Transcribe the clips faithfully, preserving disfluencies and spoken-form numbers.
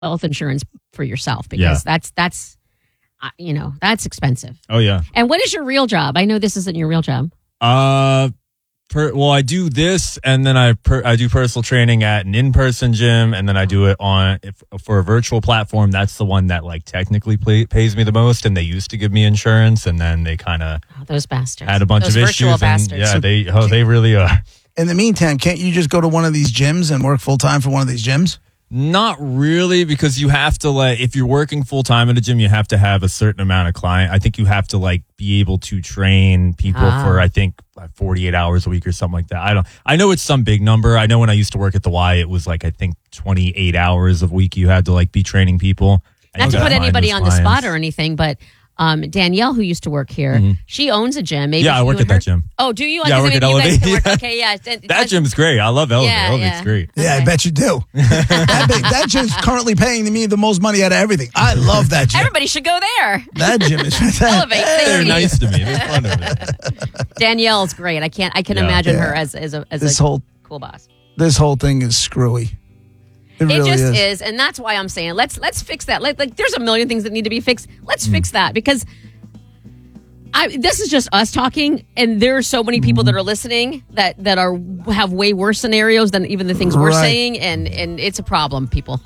health insurance for yourself because Yeah. that's that's uh, you know that's expensive. Oh yeah. And what is your real job? I know this isn't your real job. Uh, per, well, I do this, and then I per, I do personal training at an in-person gym, and then I do it on if, for a virtual platform. That's the one that like technically pay, pays me the most, and they used to give me insurance, and then they kind of Oh, those bastards had a bunch those of virtual issues. And, bastards. yeah, they oh they really uh. In the meantime, can't you just go to one of these gyms and work full time for one of these gyms? Not really, because you have to like if you're working full time at a gym, you have to have a certain amount of client. I think you have to like be able to train people Ah. for I think like forty-eight hours a week or something like that. I don't. I know it's some big number. I know when I used to work at the Y, it was like I think twenty-eight hours a week you had to like be training people. Not to put anybody on the spot or anything, but um, Danielle, who used to work here, Mhm. she owns a gym. Maybe Yeah, I you work and at that her- gym. Oh, do you? Yeah, I work Maybe at you guys Elevate. can work- Yeah. Okay, yeah. That, That gym's great. I love Elevate. Yeah, Elevate's yeah. great. Yeah, I bet you do. that, big, that gym's currently paying me the most money out of everything. I love that gym. Everybody should go there. That gym is fantastic. Elevate. They're Thank you. nice to me. They're fun over there. Danielle's great. I can't. I can Yeah. imagine Yeah. her as as a as This a whole cool boss. this whole thing is screwy. It, It really just is. is. and that's why I'm saying let's let's fix that. Like, like there's a million things that need to be fixed. Let's fix that because I this is just us talking, and there are so many people that are listening that that are have way worse scenarios than even the things we're Right. saying, and and it's a problem, people.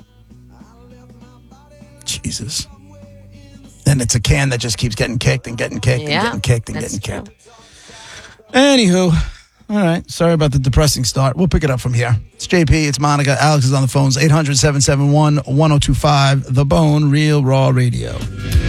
Jesus. And it's a can that just keeps getting kicked and getting kicked Yeah, and getting kicked and that's getting true. kicked. Anywho, all right. Sorry about the depressing start. We'll pick it up from here. It's J P. It's Monica. Alex is on the phones. eight hundred, seven seven one, one oh two five. The Bone, Real Raw Radio.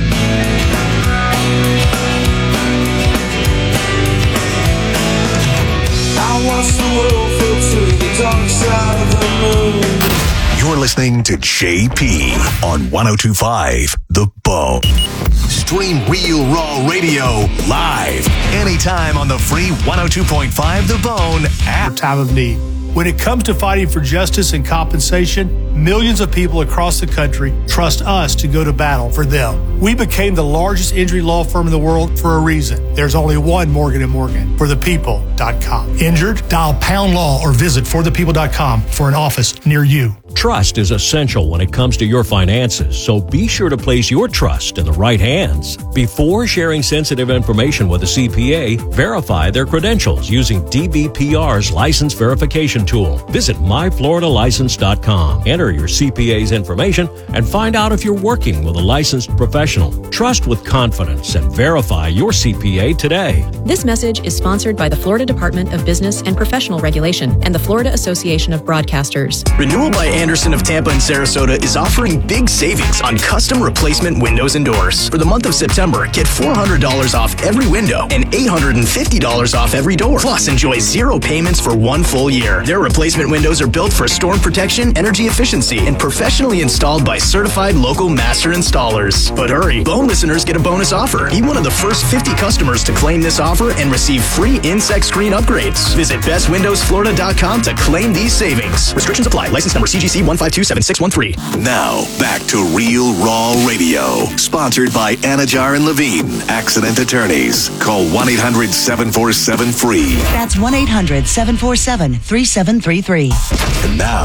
I watch the world float to the dark side of the moon. You're listening to J P on one oh two point five The Bone. Stream Real Raw Radio live anytime on the free one oh two point five The Bone app. Time of need. When it comes to fighting for justice and compensation, millions of people across the country trust us to go to battle for them. We became the largest injury law firm in the world for a reason. There's only one Morgan and Morgan, for the people dot com. Injured? Dial pound law or visit for the people dot com for an office near you. Trust is essential when it comes to your finances, so be sure to place your trust in the right hands. Before sharing sensitive information with a C P A, verify their credentials using D B P R's license verification tool. Visit my florida license dot com. Enter your C P A's information and find out if you're working with a licensed professional. Trust with confidence and verify your C P A today. This message is sponsored by the Florida Department of Business and Professional Regulation and the Florida Association of Broadcasters. Renewal by Anderson of Tampa and Sarasota is offering big savings on custom replacement windows and doors. For the month of September, get four hundred dollars off every window and eight hundred fifty dollars off every door. Plus, enjoy zero payments for one full year. Their replacement windows are built for storm protection, energy efficiency, and professionally installed by certified local master installers. But hurry, Bone listeners get a bonus offer. Be one of the first fifty customers to claim this offer and receive free insect screen upgrades. Visit best windows florida dot com to claim these savings. Restrictions apply. License number C G C one five two seven six one three. Now, back to Real Raw Radio. Sponsored by Anajar and Levine, Accident Attorneys. Call one eight hundred seven four seven free. That's one eight hundred seven four seven three seven three three. And now,